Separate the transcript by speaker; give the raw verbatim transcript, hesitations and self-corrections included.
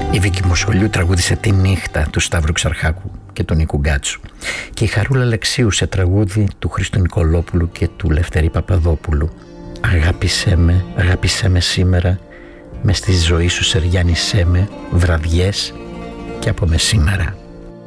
Speaker 1: Η Βίκη Μοσχολιού τραγούδισε «Τη νύχτα» του Σταύρου Ξαρχάκου και του Νίκου Γκάτσου. Και η Χαρούλα Αλεξίου σε τραγούδι του Χρήστου Νικολόπουλου και του Λευτέρη Παπαδόπουλου. «Αγάπησέ με, αγάπησέ με σήμερα, μες στη ζωή σου σεριάνισέ με, βραδιές και από μεσήμερα».